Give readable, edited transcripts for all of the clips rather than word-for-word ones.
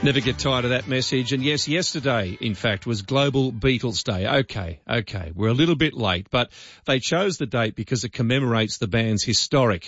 Never get tired of that message. And yes, yesterday, in fact, was Global Beatles Day. Okay. We're a little bit late, but they chose the date because it commemorates the band's historic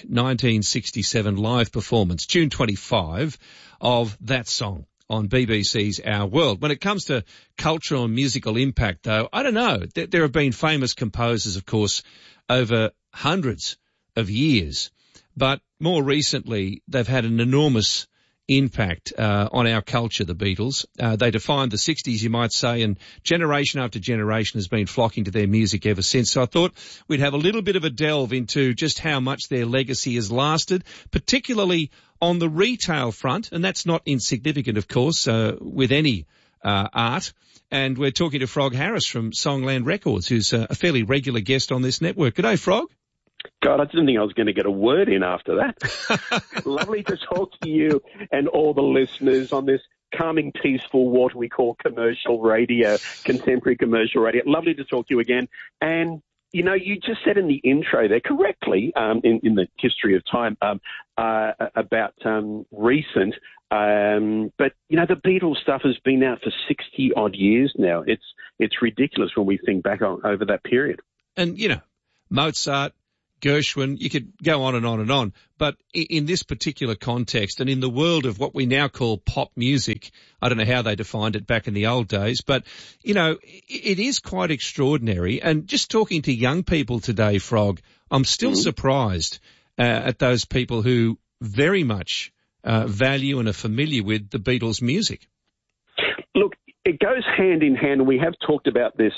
1967 live performance, June 25, of that song on BBC's Our World. When it comes to cultural and musical impact, though, I don't know. There have been famous composers, of course, over hundreds of years. But more recently, they've had an enormous impact on our culture, the Beatles. They defined the 60s, you might say, and generation after generation has been flocking to their music ever since. So I thought we'd have a little bit of a delve into just how much their legacy has lasted, particularly on the retail front, and that's not insignificant, of course, with any art. And we're talking to Frog Harris from Songland Records, who's a fairly regular guest on this network. G'day, Frog. God, I didn't think I was going to get a word in after that. Lovely to talk to you and all the listeners on this calming, peaceful, what we call commercial radio, contemporary commercial radio. Lovely to talk to you again. And, you know, you just said in the intro there correctly, in the history of time, about recent. But, you know, the Beatles stuff has been out for 60-odd years now. It's ridiculous when we think back over that period. And, you know, Mozart, Gershwin, you could go on and on and on. But in this particular context and in the world of what we now call pop music, I don't know how they defined it back in the old days, but, you know, it is quite extraordinary. And just talking to young people today, Frog, I'm still surprised at those people who very much value and are familiar with the Beatles' music. Look, it goes hand in hand, and we have talked about this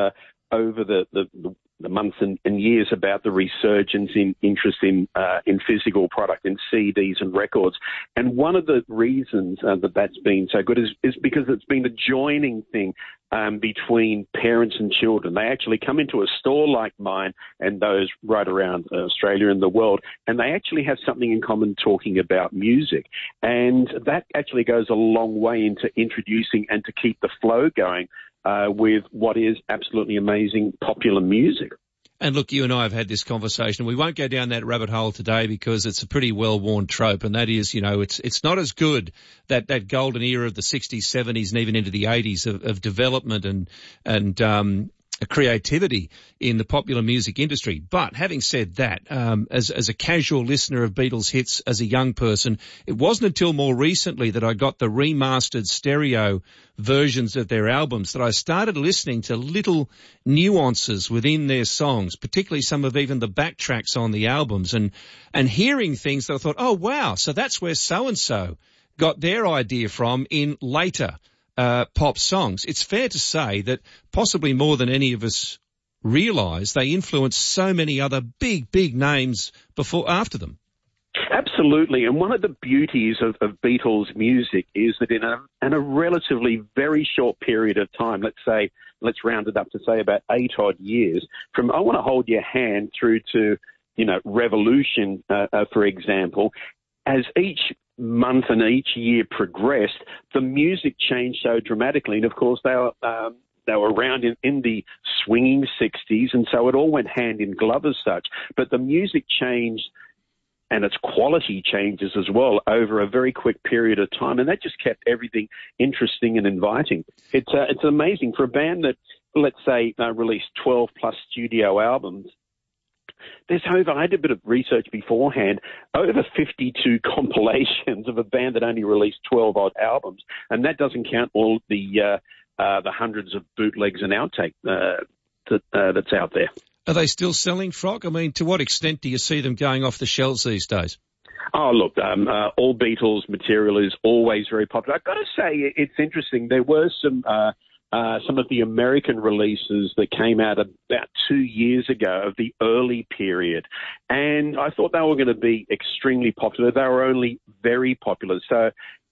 over the months and years about the resurgence in interest in physical product, in CDs and records. And one of the reasons that's been so good is because it's been a joining thing between parents and children. They actually come into a store like mine and those right around Australia and the world, and they actually have something in common talking about music. And that actually goes a long way into introducing and to keep the flow going with what is absolutely amazing popular music. And look, you and I have had this conversation. We won't go down that rabbit hole today because it's a pretty well-worn trope, and that is, you know, it's not as good, that golden era of the 60s, 70s, and even into the 80s of development and creativity in the popular music industry. But having said that, as a casual listener of Beatles hits as a young person, it wasn't until more recently that I got the remastered stereo versions of their albums that I started listening to little nuances within their songs, particularly some of even the backtracks on the albums, and hearing things that I thought, oh, wow, so that's where so-and-so got their idea from in later pop songs. It's fair to say that possibly more than any of us realise, they influenced so many other big names after them. Absolutely. And one of the beauties of Beatles music is that in a relatively very short period of time, let's round it up to say about 8-odd years, from I Want to Hold Your Hand through to, you know, Revolution, for example, as each month and each year progressed, the music changed so dramatically. And of course, they were around in the swinging 60s, and so it all went hand in glove as such. But the music changed, and its quality changes as well over a very quick period of time, and that just kept everything interesting and inviting. It's amazing for a band that, let's say, released 12-plus studio albums. I did a bit of research beforehand, over 52 compilations of a band that only released 12-odd albums, and that doesn't count all the hundreds of bootlegs and outtake that's out there. Are they still selling, Frog? I mean, to what extent do you see them going off the shelves these days? Oh, look, all Beatles material is always very popular. I've got to say, it's interesting. There were some of the American releases that came out about 2 years ago of the early period, and I thought they were going to be extremely popular. They were only very popular. So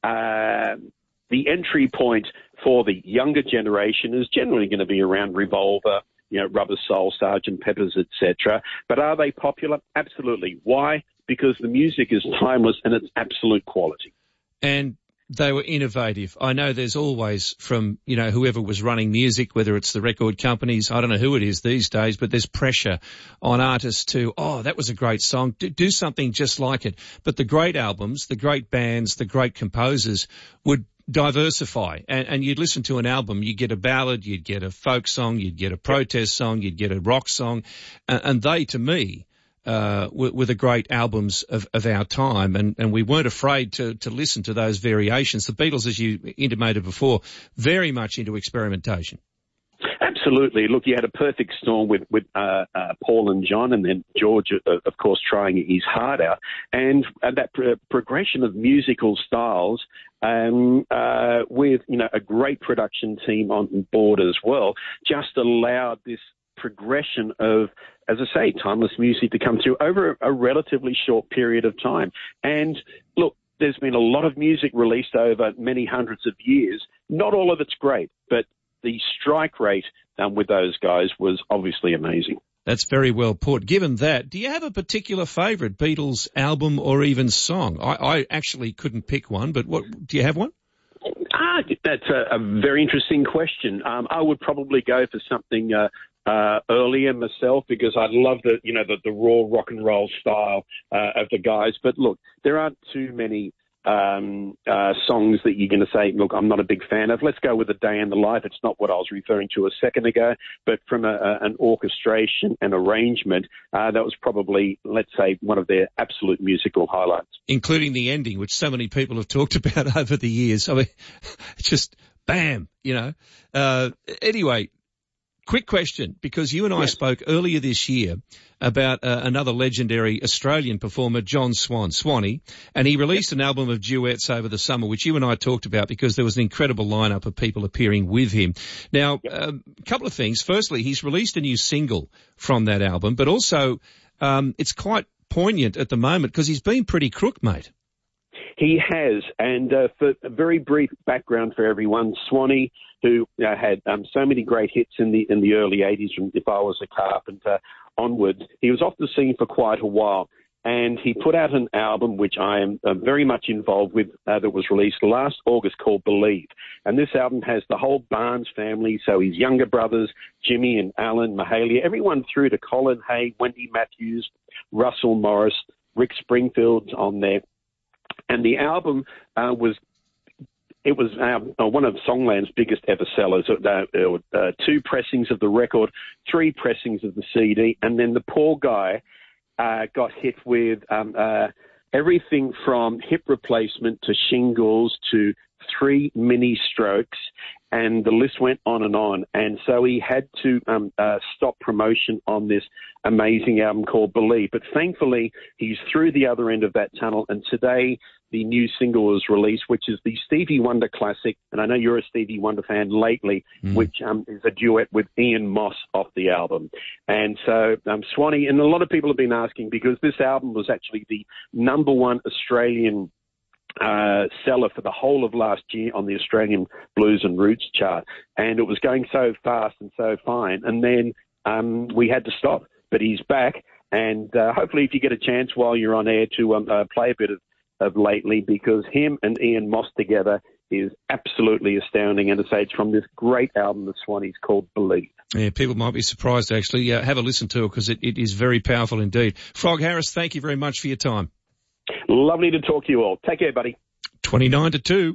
the entry point for the younger generation is generally going to be around Revolver, you know, Rubber Soul, Sgt. Pepper's, etc. But are they popular? Absolutely. Why? Because the music is timeless and it's absolute quality. And they were innovative. I know there's always, from, you know, whoever was running music, whether it's the record companies, I don't know who it is these days, but there's pressure on artists to, oh, that was a great song, do something just like it. But the great albums, the great bands, the great composers would diversify, and you'd listen to an album, you'd get a ballad, you'd get a folk song, you'd get a protest song, you'd get a rock song, and they, to me, were the great albums of our time, and we weren't afraid to listen to those variations. The Beatles, as you intimated before, very much into experimentation. Absolutely. Look, you had a perfect storm with Paul and John, and then George, of course, trying his heart out. And that progression of musical styles with, a great production team on board as well, just allowed this progression of, as I say, timeless music to come through over a relatively short period of time. And look, there's been a lot of music released over many hundreds of years. Not all of it's great, but the strike rate with those guys was obviously amazing. That's very well put. Given that, do you have a particular favourite Beatles album or even song? I actually couldn't pick one, but do you have one? That's a very interesting question. I would probably go for something earlier myself, because I love the raw rock and roll style of the guys. But look, there aren't too many songs that you're going to say, look, I'm not a big fan of. Let's go with A Day in the Life. It's not what I was referring to a second ago, but from an orchestration and arrangement, that was probably, let's say, one of their absolute musical highlights. Including the ending, which so many people have talked about over the years. I mean, just bam, Anyway, quick question, because you and I spoke earlier this year about another legendary Australian performer, John Swanee, and he released an album of duets over the summer, which you and I talked about because there was an incredible lineup of people appearing with him. Now, a couple of things. Firstly, he's released a new single from that album, but also it's quite poignant at the moment because he's been pretty crook, mate. He has, and for a very brief background for everyone, Swanee, who had so many great hits in the early 80s from If I Was a Carpenter onwards, he was off the scene for quite a while, and he put out an album which I am very much involved with that was released last August called Believe. And this album has the whole Barnes family, so his younger brothers, Jimmy and Alan, Mahalia, everyone through to Colin Hay, Wendy Matthews, Russell Morris, Rick Springfield's on there. And the album was one of Songland's biggest ever sellers. There were 2 pressings of the record, 3 pressings of the CD, and then the poor guy got hit with everything from hip replacement to shingles to 3 mini strokes, and the list went on and on. And so he had to stop promotion on this amazing album called Believe. But thankfully, he's through the other end of that tunnel, and today the new single was released, which is the Stevie Wonder classic, and I know you're a Stevie Wonder fan lately, which is a duet with Ian Moss off the album. And so Swanee, and a lot of people have been asking, because this album was actually the #1 Australian seller for the whole of last year on the Australian Blues and Roots chart, and it was going so fast and so fine, and then we had to stop. But he's back, and hopefully if you get a chance while you're on air to play a bit of Lately, because him and Ian Moss together is absolutely astounding, and to say it's from this great album that Swanee's called Believe. Yeah, people might be surprised actually. Have a listen to it, because it is very powerful indeed. Frog Harris, thank you very much for your time. Lovely to talk to you all. Take care, buddy. 29-2.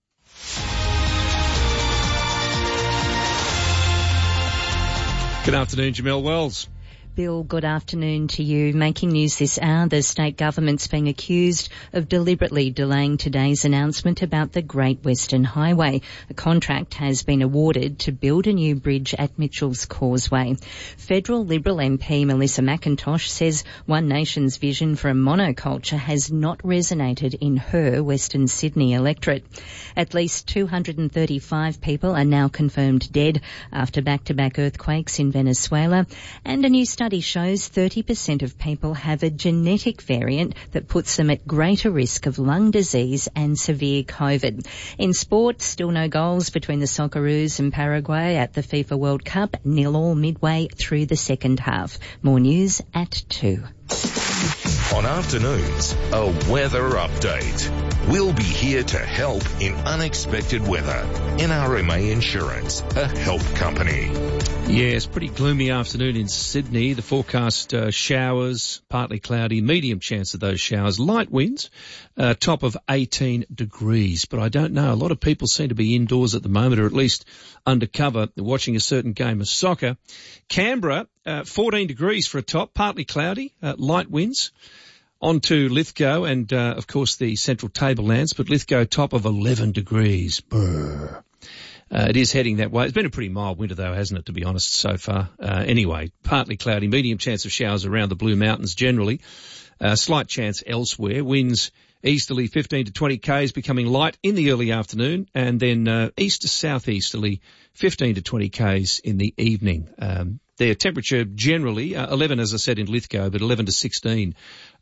Good afternoon, Jamelle Wells. Bill, good afternoon to you. Making news this hour, the state government's being accused of deliberately delaying today's announcement about the Great Western Highway. A contract has been awarded to build a new bridge at Mitchell's Causeway. Federal Liberal MP Melissa McIntosh says One Nation's vision for a monoculture has not resonated in her Western Sydney electorate. At least 235 people are now confirmed dead after back-to-back earthquakes in Venezuela, and a new study shows 30% of people have a genetic variant that puts them at greater risk of lung disease and severe COVID. In sport, still no goals between the Socceroos and Paraguay at the FIFA World Cup, 0-0 midway through the second half. More news at 2. On afternoons, a weather update. We'll be here to help in unexpected weather. NRMA Insurance, a help company. Yes, pretty gloomy afternoon in Sydney. The forecast showers, partly cloudy, medium chance of those showers, light winds, top of 18 degrees. But I don't know, a lot of people seem to be indoors at the moment, or at least under cover, watching a certain game of soccer. Canberra, 14 degrees for a top, partly cloudy, light winds. On to Lithgow and, of course, the Central Tablelands, but Lithgow top of 11 degrees. Brr. It is heading that way. It's been a pretty mild winter, though, hasn't it, to be honest, so far? Anyway, partly cloudy, medium chance of showers around the Blue Mountains generally. Slight chance elsewhere. Winds easterly 15 to 20 k's, becoming light in the early afternoon, and then east to southeasterly 15 to 20 k's in the evening. Their temperature generally 11, as I said, in Lithgow, but 11 to 16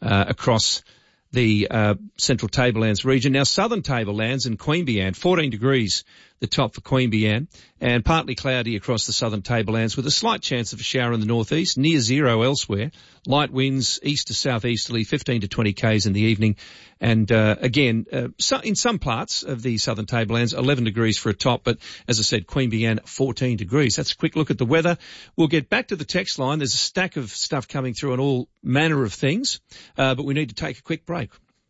across the Central Tablelands region. Now, Southern Tablelands and Queanbeyan, 14 degrees the top for Queanbeyan, and partly cloudy across the Southern Tablelands with a slight chance of a shower in the northeast, near zero elsewhere. Light winds east to southeasterly, 15 to 20 k's in the evening. And again, in some parts of the Southern Tablelands, 11 degrees for a top, but as I said, Queanbeyan, 14 degrees. That's a quick look at the weather. We'll get back to the text line. There's a stack of stuff coming through on all manner of things, but we need to take a quick break.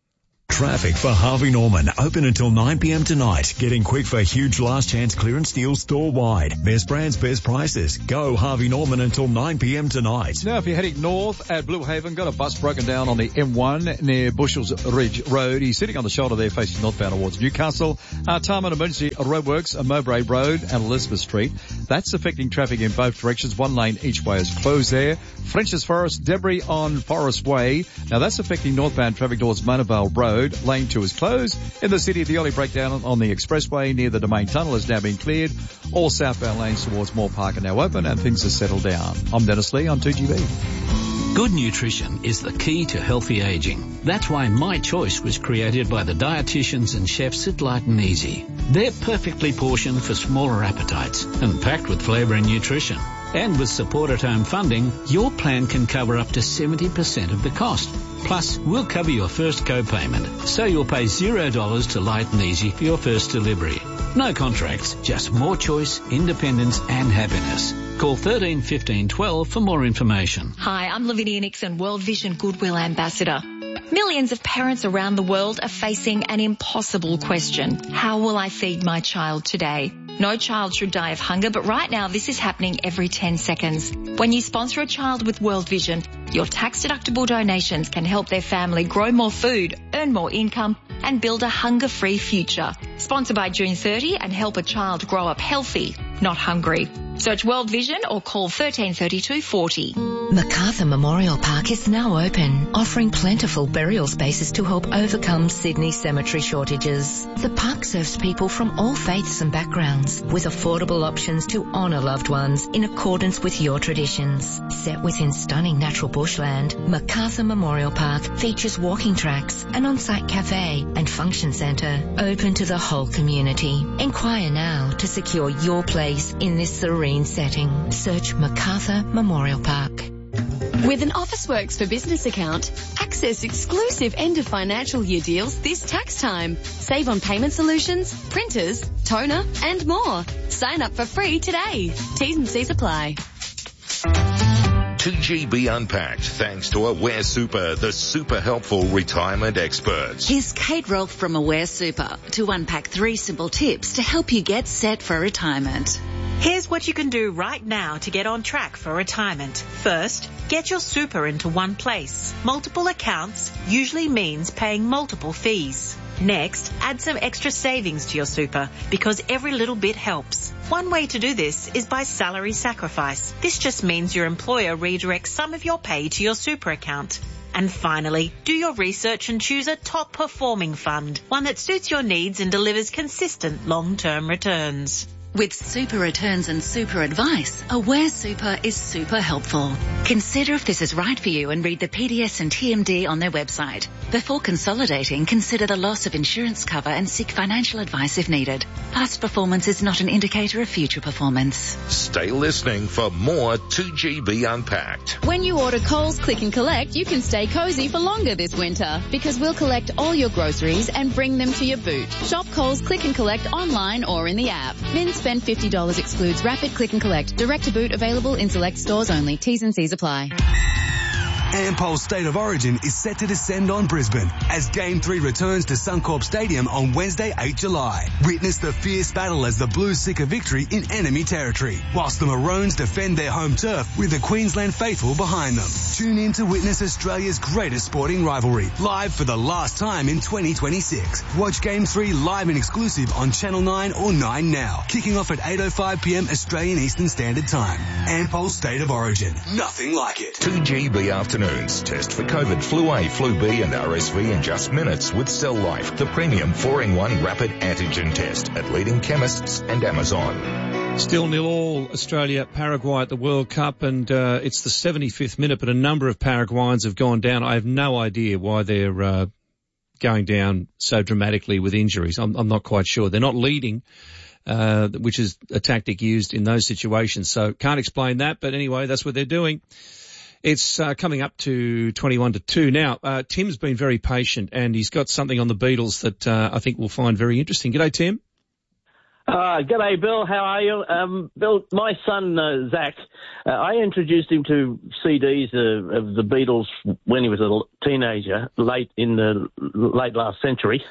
Traffic for Harvey Norman, open until 9 p.m. tonight. Getting quick for huge last chance clearance deals store-wide. Best brands, best prices. Go Harvey Norman until 9 p.m. tonight. Now, if you're heading north at Blue Haven, got a bus broken down on the M1 near Bushels Ridge Road. He's sitting on the shoulder there facing northbound towards Newcastle. Time and emergency roadworks, Mowbray Road and Elizabeth Street. That's affecting traffic in both directions. One lane each way is closed there. French's Forest, debris on Forest Way. Now, that's affecting northbound traffic towards Mona Vale Road. Lane 2 is closed. In the city, the early breakdown on the expressway near the Domain Tunnel has now been cleared. All southbound lanes towards Moore Park are now open and things are settled down. I'm Dennis Lee on 2GB. Good nutrition is the key to healthy aging. That's why My Choice was created by the dietitians and chefs at Light and Easy. They're perfectly portioned for smaller appetites and packed with flavour and nutrition. And with support at home funding, your plan can cover up to 70% of the cost. Plus, we'll cover your first co-payment, so you'll pay $0 to Light and Easy for your first delivery. No contracts, just more choice, independence and happiness. Call 13 15 12 for more information. Hi, I'm Lavinia Nixon, World Vision Goodwill Ambassador. Millions of parents around the world are facing an impossible question. How will I feed my child today? No child should die of hunger, but right now this is happening every 10 seconds. When you sponsor a child with World Vision, your tax-deductible donations can help their family grow more food, earn more income, and build a hunger-free future. Sponsor by June 30 and help a child grow up healthy, not hungry. Search World Vision or call 1332 40. Macarthur Memorial Park is now open, offering plentiful burial spaces to help overcome Sydney's cemetery shortages. The park serves people from all faiths and backgrounds, with affordable options to honour loved ones in accordance with your traditions. Set within stunning natural bushland, Macarthur Memorial Park features walking tracks, an on-site cafe and function centre open to the whole community. Inquire now to secure your place in this serene setting. Search Macarthur Memorial Park. With an Officeworks for Business account, access exclusive end of financial year deals this tax time. Save on payment solutions, printers, toner, and more. Sign up for free today. T's and C's apply. 2GB Unpacked, thanks to Aware Super, the super helpful retirement experts. Here's Kate Rolfe from Aware Super to unpack 3 simple tips to help you get set for retirement. Here's what you can do right now to get on track for retirement. First, get your super into one place. Multiple accounts usually means paying multiple fees. Next, add some extra savings to your super because every little bit helps. One way to do this is by salary sacrifice. This just means your employer redirects some of your pay to your super account. And finally, do your research and choose a top-performing fund, one that suits your needs and delivers consistent long-term returns. With super returns and super advice, Aware Super is super helpful. Consider if this is right for you and read the PDS and TMD on their website. Before consolidating, consider the loss of insurance cover and seek financial advice if needed. Past performance is not an indicator of future performance. Stay listening for more 2GB Unpacked. When you order Coles Click and Collect, you can stay cozy for longer this winter because we'll collect all your groceries and bring them to your boot. Shop Coles Click and Collect online or in the app. Min spend $50 excludes Rapid Click and Collect. Direct to boot available in select stores only. T's and C's apply. Ampol's State of Origin is set to descend on Brisbane as Game 3 returns to Suncorp Stadium on Wednesday, 8 July. Witness the fierce battle as the Blues seek a victory in enemy territory, whilst the Maroons defend their home turf with the Queensland faithful behind them. Tune in to witness Australia's greatest sporting rivalry, live for the last time in 2026. Watch Game 3 live and exclusive on Channel 9 or 9 Now, kicking off at 8:05pm Australian Eastern Standard Time. Ampol's State of Origin. Nothing like it. 2GB Afternoons. Test for COVID, Flu A, Flu B and RSV in just minutes with Cell Life, the premium 4-in-1 rapid antigen test at leading chemists and Amazon. Still 0-0 Australia, Paraguay at the World Cup, and it's the 75th minute, but a number of Paraguayans have gone down. I have no idea why they're going down so dramatically with injuries. I'm not quite sure. They're not leading, which is a tactic used in those situations. So can't explain that, but anyway, that's what they're doing. It's coming up to 21-2 now. Tim's been very patient, and he's got something on the Beatles that I think we'll find very interesting. G'day, Tim. G'day, Bill. How are you? Bill, my son, Zach, I introduced him to CDs of the Beatles when he was a teenager, late last century.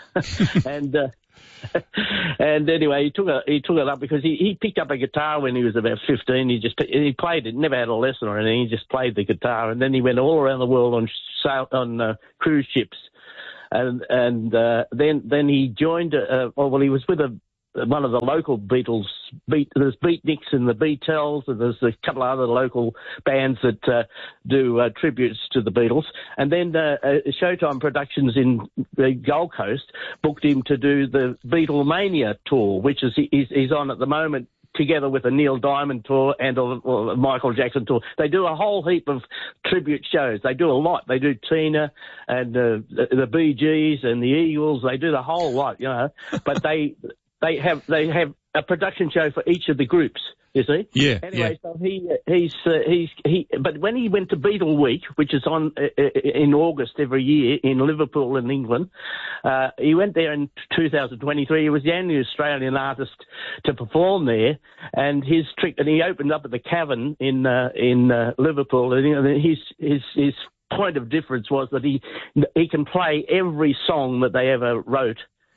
And anyway, he took it up because he picked up a guitar when he was about 15. He played it, never had a lesson or anything. He just played the guitar, and then he went all around the world on cruise ships, and then he joined. He was with one of the local Beatles. There's Beatniks and the Beatles, and there's a couple of other local bands that do tributes to the Beatles. And then Showtime Productions in the Gold Coast booked him to do the Beatlemania tour, which he's on at the moment, together with a Neil Diamond tour and a Michael Jackson tour. They do a whole heap of tribute shows. They do a lot. They do Tina and the Bee Gees and the Eagles. They do the whole lot, you know. But they have a production show for each of the groups, you see? Yeah. Anyway, so but when he went to Beatle Week, which is on in August every year in Liverpool in England, he went there in 2023. He was the only Australian artist to perform there, and he opened up at the Cavern in Liverpool, and his point of difference was that he can play every song that they ever wrote.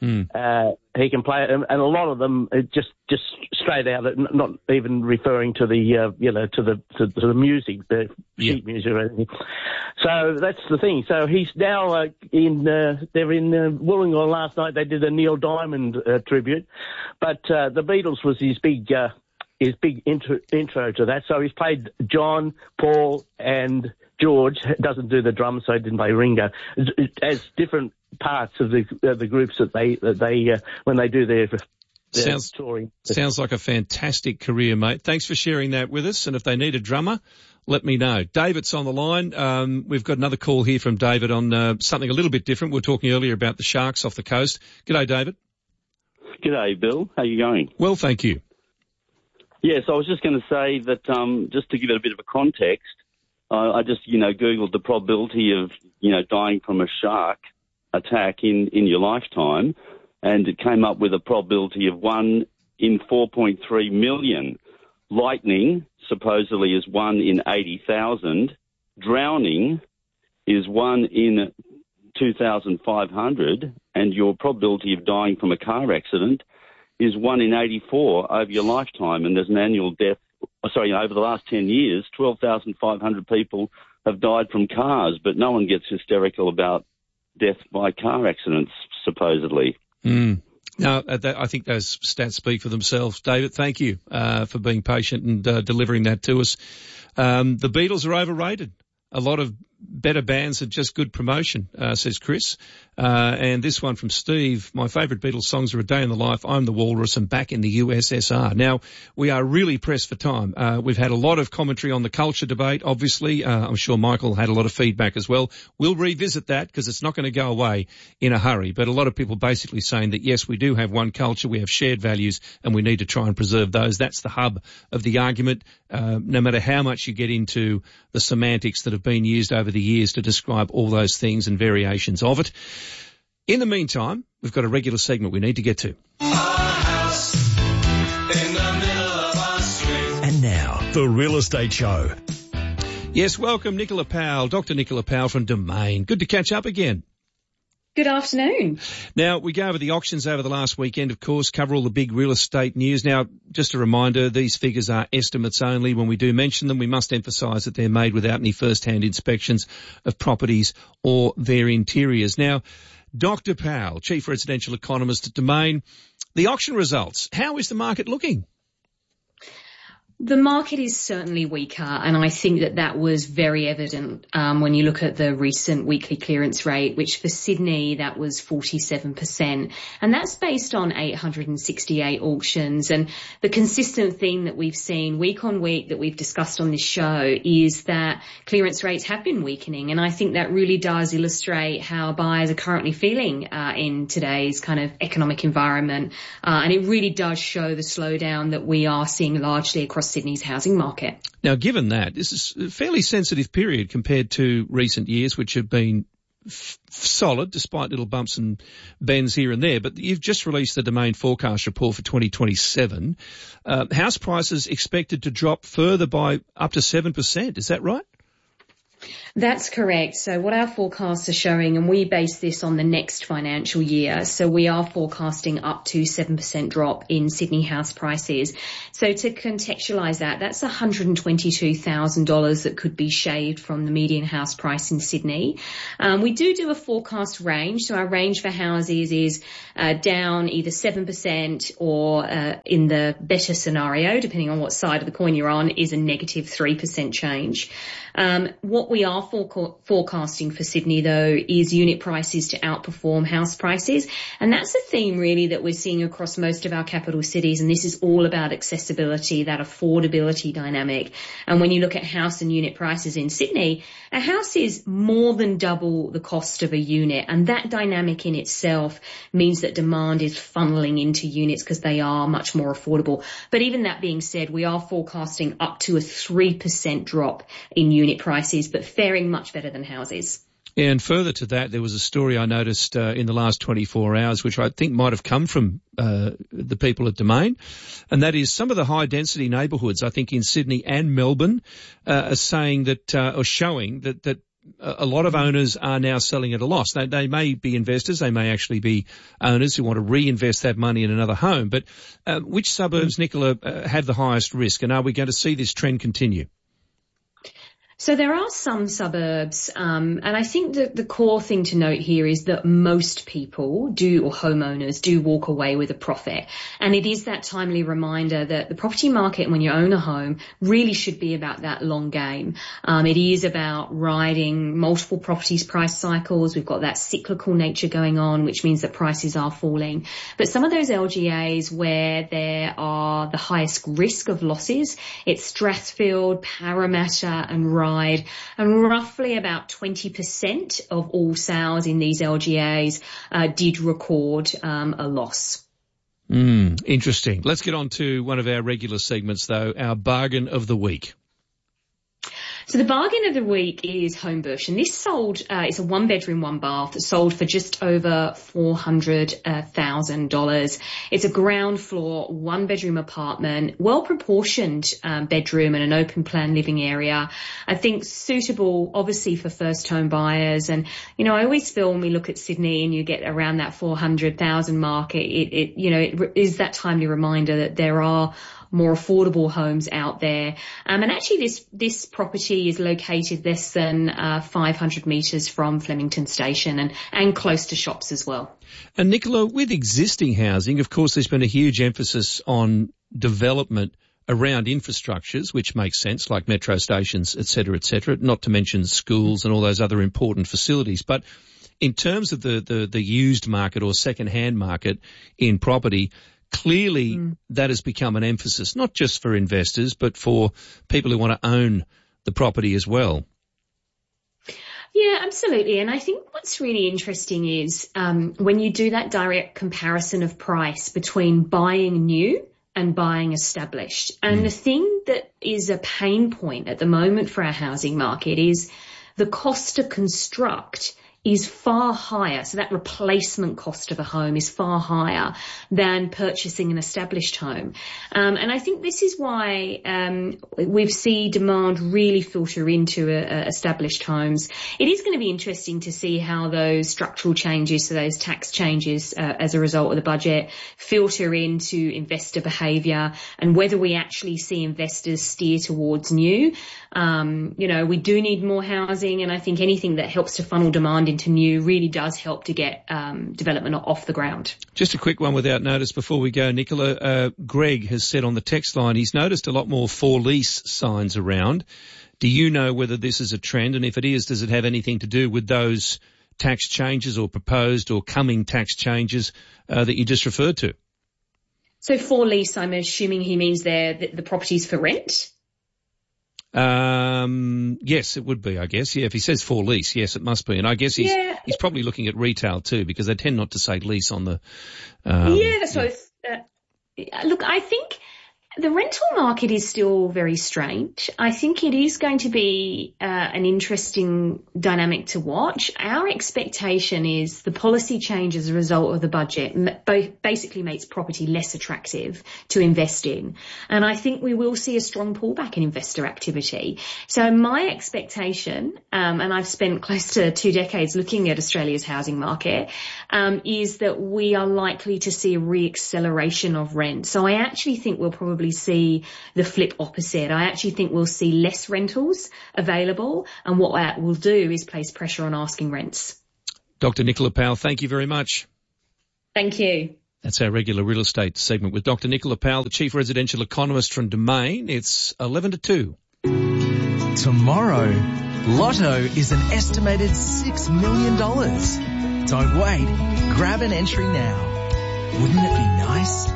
He can play, and a lot of them just straight out, not even referring to the to the music, the sheet music or anything. So that's the thing. So he's now they're in Wollongong last night. They did a Neil Diamond tribute, but the Beatles was his big intro to that. So he's played John, Paul, and George. Doesn't do the drums, so he didn't play Ringo, as different parts of the groups that they when they do their touring. Sounds like a fantastic career, mate. Thanks for sharing that with us. And if they need a drummer, let me know. David's on the line. We've got another call here from David on something a little bit different. We were talking earlier about the sharks off the coast. G'day, David. G'day, Bill. How you going? Well, thank you. Yes, I was just going to say that just to give it a bit of a context, I just, Googled the probability of, dying from a shark attack in your lifetime, and it came up with a probability of 1 in 4.3 million. Lightning, supposedly, is 1 in 80,000. Drowning is 1 in 2,500. And your probability of dying from a car accident is 1 in 84 over your lifetime. And there's an annual death, over the last 10 years, 12,500 people have died from cars, but no one gets hysterical about death by car accidents, supposedly. No, I think those stats speak for themselves. David, thank you for being patient and delivering that to us. The Beatles are overrated. A lot of better bands are just good promotion, says Chris. And this one from Steve, my favourite Beatles songs are A Day in the Life, I'm the Walrus, and Back in the USSR. Now, we are really pressed for time. We've had a lot of commentary on the culture debate, obviously. I'm sure Michael had a lot of feedback as well. We'll revisit that because it's not going to go away in a hurry. But a lot of people basically saying that, yes, we do have one culture, we have shared values, and we need to try and preserve those. That's the hub of the argument, no matter how much you get into the semantics that have been used over the years to describe all those things and variations of it. In the meantime, we've got a regular segment we need to get to. And now, the Real Estate Show. Yes, welcome Nicola Powell, Dr. Nicola Powell from Domain. Good to catch up again. Good afternoon. Now, we go over the auctions over the last weekend, of course, cover all the big real estate news. Now, just a reminder, these figures are estimates only. When we do mention them, we must emphasise that they're made without any first-hand inspections of properties or their interiors. Now, Dr. Powell, Chief Residential Economist at Domain, the auction results, how is the market looking? The market is certainly weaker, and I think that was very evident when you look at the recent weekly clearance rate, which for Sydney, that was 47%. And that's based on 868 auctions. And the consistent theme that we've seen week on week that we've discussed on this show is that clearance rates have been weakening. And I think that really does illustrate how buyers are currently feeling in today's kind of economic environment. And it really does show the slowdown that we are seeing largely across Sydney's housing market. Now, given that, this is a fairly sensitive period compared to recent years, which have been solid, despite little bumps and bends here and there. But you've just released the Domain forecast report for 2027. House prices expected to drop further by up to 7%. Is that right? That's correct. So what our forecasts are showing, and we base this on the next financial year, so we are forecasting up to 7% drop in Sydney house prices. So to contextualise that, that's $122,000 that could be shaved from the median house price in Sydney. We do a forecast range. So our range for houses is down either 7% or in the better scenario, depending on what side of the coin you're on, is a negative 3% change. What we are forecasting for Sydney, though, is unit prices to outperform house prices. And that's a theme, really, that we're seeing across most of our capital cities. And this is all about accessibility, that affordability dynamic. And when you look at house and unit prices in Sydney, a house is more than double the cost of a unit. And that dynamic in itself means that demand is funneling into units because they are much more affordable. But even that being said, we are forecasting up to a 3% drop in unit prices, but faring much better than houses. And further to that, there was a story I noticed in the last 24 hours, which I think might have come from the people at Domain, and that is some of the high-density neighbourhoods, I think in Sydney and Melbourne, are saying that, or showing that a lot of owners are now selling at a loss. They may be investors, they may actually be owners who want to reinvest that money in another home. But which suburbs, Nicola, have the highest risk, and are we going to see this trend continue? So there are some suburbs, and I think that the core thing to note here is that most people or homeowners do walk away with a profit. And it is that timely reminder that the property market, when you own a home, really should be about that long game. It is about riding multiple properties price cycles. We've got that cyclical nature going on, which means that prices are falling. But some of those LGAs where there are the highest risk of losses, it's Strathfield, Parramatta and Ryde, and roughly about 20% of all sales in these LGAs did record a loss. Interesting. Let's get on to one of our regular segments, though, our bargain of the week. So the bargain of the week is Homebush, and this sold, it's a one-bedroom, one-bath that sold for just over $400,000. It's a ground floor, one-bedroom apartment, well-proportioned bedroom and an open-plan living area. I think suitable, obviously, for first-home buyers. And, you know, I always feel when we look at Sydney and you get around that 400,000 mark, it is that timely reminder that there are more affordable homes out there. And actually this property is located less than 500 metres from Flemington Station and close to shops as well. And Nicola, with existing housing, of course, there's been a huge emphasis on development around infrastructures, which makes sense, like metro stations, et cetera, not to mention schools and all those other important facilities. But in terms of the used market or second-hand market in property, clearly that has become an emphasis, not just for investors, but for people who want to own the property as well. Yeah, absolutely. And I think what's really interesting is when you do that direct comparison of price between buying new and buying established. And the thing that is a pain point at the moment for our housing market is the cost to construct is far higher. So that replacement cost of a home is far higher than purchasing an established home. And I think this is why we've seen demand really filter into established homes. It is going to be interesting to see how those structural changes, so those tax changes as a result of the budget, filter into investor behaviour and whether we actually see investors steer towards new. We do need more housing, and I think anything that helps to funnel demand into new really does help to get development off the ground. Just a quick one without notice before we go, Nicola. Greg has said on the text line he's noticed a lot more for lease signs around. Do you know whether this is a trend, and if it is, does it have anything to do with those tax changes or proposed or coming tax changes that you just referred to? So for lease, I'm assuming he means the properties for rent? Yes, it would be, I guess. Yeah, if he says for lease, yes, it must be. And I guess he's probably looking at retail too, because they tend not to say lease on the... that's what look, I think the rental market is still very strange. I think it is going to be an interesting dynamic to watch. Our expectation is the policy change as a result of the budget basically makes property less attractive to invest in. And I think we will see a strong pullback in investor activity. So my expectation, and I've spent close to 2 decades looking at Australia's housing market, is that we are likely to see a re-acceleration of rent. So I actually think we'll probably see the flip opposite. I actually think we'll see less rentals available, and what that will do is place pressure on asking rents. Dr. Nicola Powell, thank you very much. Thank you. That's our regular real estate segment with Dr. Nicola Powell, the Chief Residential Economist from Domain. It's 11 to 2. Tomorrow, Lotto is an estimated $6 million. Don't wait. Grab an entry now. Wouldn't it be nice?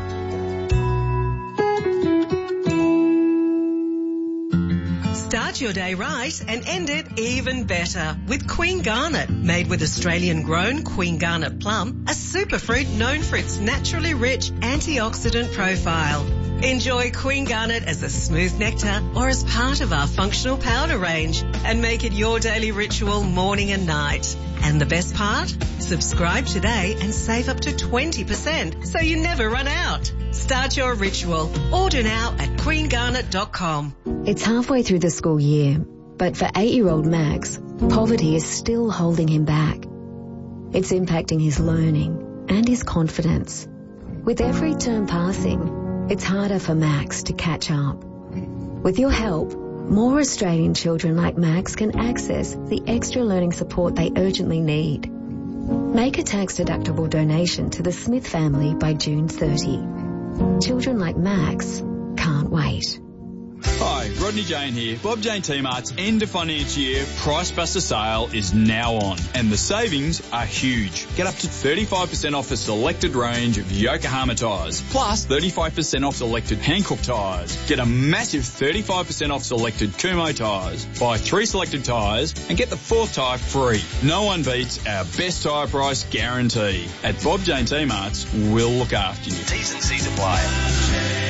Start your day right and end it even better with Queen Garnet, made with Australian-grown Queen Garnet plum, a superfruit known for its naturally rich antioxidant profile. Enjoy Queen Garnet as a smooth nectar or as part of our functional powder range and make it your daily ritual morning and night. And the best part? Subscribe today and save up to 20% so you never run out. Start your ritual. Order now at queengarnet.com. It's halfway through the school year, but for 8-year-old Max, poverty is still holding him back. It's impacting his learning and his confidence. With every term passing, it's harder for Max to catch up. With your help, more Australian children like Max can access the extra learning support they urgently need. Make a tax-deductible donation to the Smith family by June 30. Children like Max can't wait. Hi, Rodney Jane here. Bob Jane T-Mart's end of financial year Price Buster sale is now on, and the savings are huge. Get up to 35% off a selected range of Yokohama tyres, plus 35% off selected Hankook tyres. Get a massive 35% off selected Kumho tyres. Buy 3 selected tyres and get the 4th tyre free. No one beats our best tyre price guarantee. At Bob Jane T-Mart's, we'll look after you. T's and C's apply.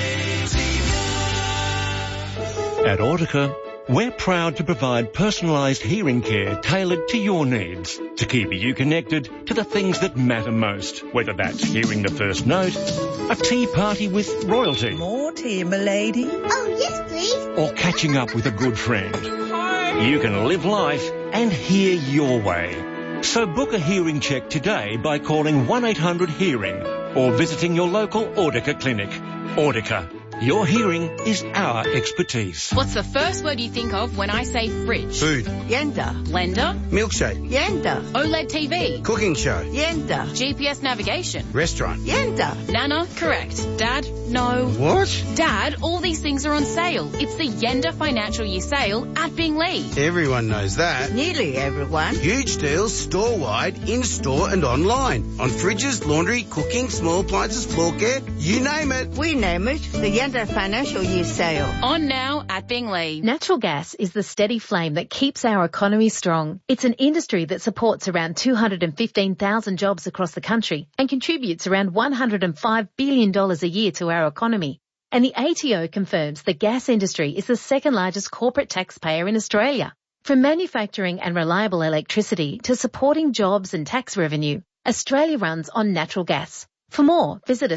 At Audica, we're proud to provide personalised hearing care tailored to your needs to keep you connected to the things that matter most, whether that's hearing the first note, a tea party with royalty. More tea, m'lady. Oh, yes, please. Or catching up with a good friend. Hi. You can live life and hear your way. So book a hearing check today by calling 1-800-HEARING or visiting your local Audica clinic. Audica. Your hearing is our expertise. What's the first word you think of when I say fridge? Food. Yenda. Blender. Milkshake. Yenda. OLED TV. Cooking show. Yenda. GPS navigation. Restaurant. Yenda. Nana, correct. Dad, no. What? Dad, all these things are on sale. It's the Yenda Financial Year sale at Binglee. Everyone knows that. Nearly everyone. Huge deals store-wide, in-store and online. On fridges, laundry, cooking, small appliances, floor care, you name it. We name it the Yenda Financial Year sale. On now at Binglee. Natural gas is the steady flame that keeps our economy strong. It's an industry that supports around 215,000 jobs across the country and contributes around $105 billion a year to our economy. And the ATO confirms the gas industry is the second largest corporate taxpayer in Australia. From manufacturing and reliable electricity to supporting jobs and tax revenue, Australia runs on natural gas. For more, visit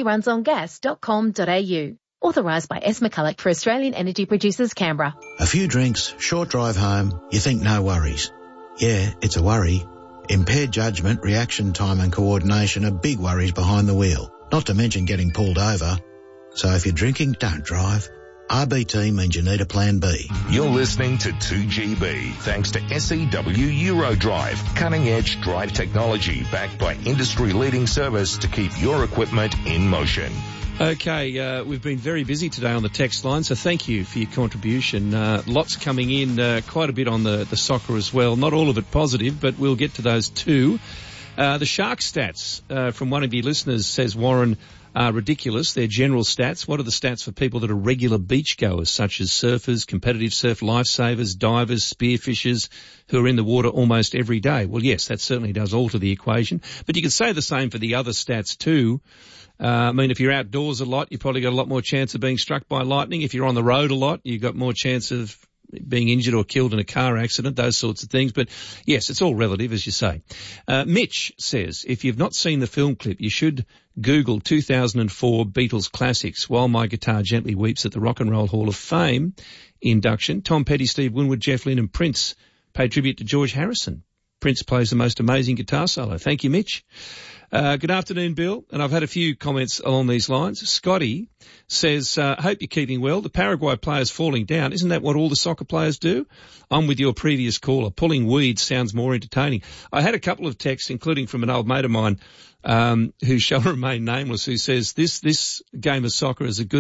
australiarunsongas.com.au. Authorised by S. McCulloch for Australian Energy Producers, Canberra. A few drinks, short drive home, you think no worries. Yeah, it's a worry. Impaired judgment, reaction time and coordination are big worries behind the wheel, not to mention getting pulled over. So if you're drinking, don't drive. RBT means you need a plan B. You're listening to 2GB, thanks to SEW Eurodrive, cutting-edge drive technology backed by industry-leading service to keep your equipment in motion. Okay, we've been very busy today on the text line, so thank you for your contribution. Lots coming in, quite a bit on the soccer as well. Not all of it positive, but we'll get to those too. The Shark stats from one of your listeners, says Warren, are ridiculous. They're general stats. What are the stats for people that are regular beachgoers, such as surfers, competitive surf lifesavers, divers, spearfishers, who are in the water almost every day? Well, yes, that certainly does alter the equation. But you could say the same for the other stats too. I mean, if you're outdoors a lot, you've probably got a lot more chance of being struck by lightning. If you're on the road a lot, you've got more chance of being injured or killed in a car accident, those sorts of things. But yes, it's all relative, as you say. Mitch says, if you've not seen the film clip, you should Google 2004 Beatles classics, While My Guitar Gently Weeps at the Rock and Roll Hall of Fame induction. Tom Petty, Steve Winwood, Jeff Lynne and Prince pay tribute to George Harrison. Prince plays the most amazing guitar solo. Thank you, Mitch. Good afternoon, Bill. And I've had a few comments along these lines. Scotty says, hope you're keeping well. The Paraguay players falling down. Isn't that what all the soccer players do? I'm with your previous caller. Pulling weeds sounds more entertaining. I had a couple of texts, including from an old mate of mine, who shall remain nameless, who says this game of soccer is a good